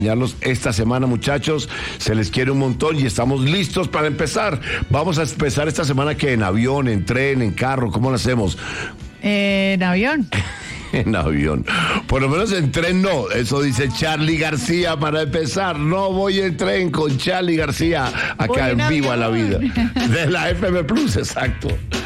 Esta semana, muchachos, se les quiere un montón y estamos listos para empezar. Vamos a empezar esta semana que en avión, en tren, en carro, ¿cómo lo hacemos? En avión. En avión. Por lo menos en tren no. Eso dice Charly García para empezar. No voy en tren con Charly García acá en Viva la Vida. De la FM Plus, exacto.